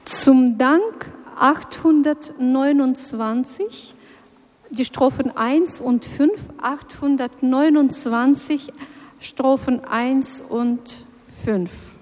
Zum Dank 829, die Strophen 1 und 5, 829, Strophen 1 und 5.